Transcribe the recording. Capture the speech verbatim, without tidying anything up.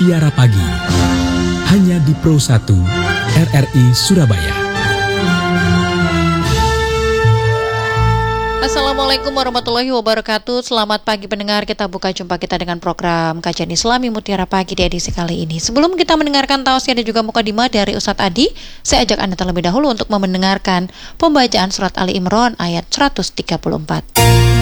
Mutiara Pagi, hanya di Pro satu R R I Surabaya. Assalamualaikum warahmatullahi wabarakatuh. Selamat pagi pendengar, kita buka jumpa kita dengan program Kajian Islami Mutiara Pagi di edisi kali ini. Sebelum kita mendengarkan tausiah dan juga mukadimah dari Ustadz Adi, saya ajak Anda terlebih dahulu untuk mendengarkan pembacaan surat Ali Imran ayat seratus tiga puluh empat.